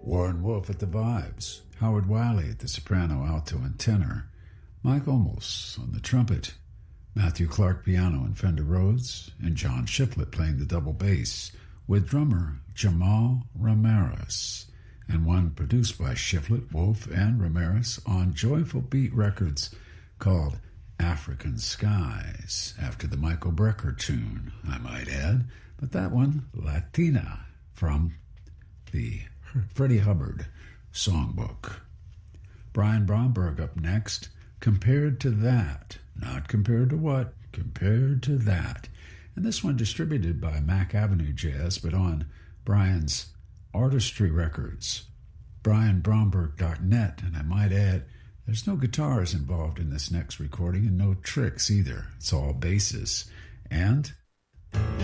Warren Wolf at the vibes, Howard Wiley at the soprano, alto, and tenor, Mike Olmos on the trumpet, Matthew Clark piano and Fender Rhodes, and John Shiflett playing the double bass, with drummer Jamal Ramirez, and one produced by Shiflett, Wolf, and Ramirez on Joyful Beat Records called African Skies, after the Michael Brecker tune, I might add, but that one, Latina, from the Freddie Hubbard songbook. Brian Bromberg up next, Compared to That. Not compared to what, compared to that. And this one distributed by Mac Avenue Jazz, but on Brian's Artistry Records, brianbromberg.net, and I might add, there's no guitars involved in this next recording and no tricks either. It's all basses. And